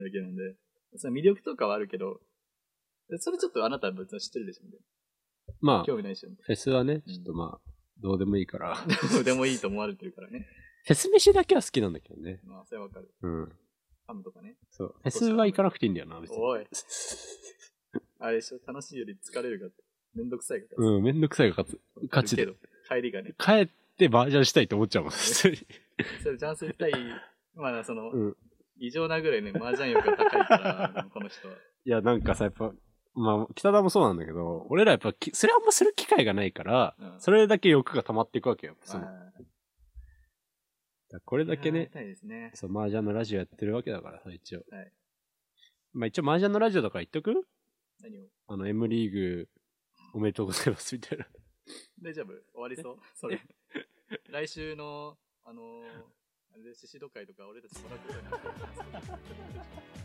だけなんで、その魅力とかはあるけど、それちょっとあなたは別に知ってるでしょ、ね。 まあ、 興味ないでしょ。 フェスはね、ちょっとまあ、どうでもいいから。 どうでもいいと思われてるからね。 フェス飯だけは好きなんだけどね。 まあ、それはわかる。 うん。 ハムとかね。 そう。フェスは行かなくていいんだよな、別に。 おい。あれでしょ、楽しいより疲れるかって。めんどくさいから。 うん、めんどくさいが勝つ。勝ちで。 帰りがね。 帰ってバージョンしたいって思っちゃうもん、普通に。 それ、ジャンスしたい、まあ、その、 うん。 異常なぐらいね、麻雀欲が高いから、この人は。 いや、なんかさ、やっぱ、まあ、北田もそうなんだけど、俺らやっぱ、それあんまする機会がないから、それだけ欲が溜まっていくわけよ。これだけね、そう、麻雀のラジオやってるわけだからさ、一応。はい。まあ一応麻雀のラジオだから言っとく？ 何を M リーグ、おめでとうございますみたいな。 大丈夫？終わりそう？それ。来週の、あれで、シシド会とか俺たちもらってたんです